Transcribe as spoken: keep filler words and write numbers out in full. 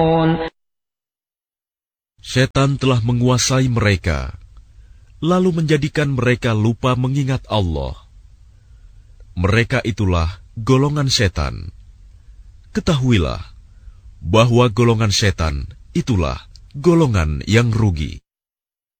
Setan telah menguasai mereka, lalu menjadikan mereka lupa mengingat Allah. Mereka itulah golongan setan. Ketahuilah bahwa golongan setan itulah golongan yang rugi.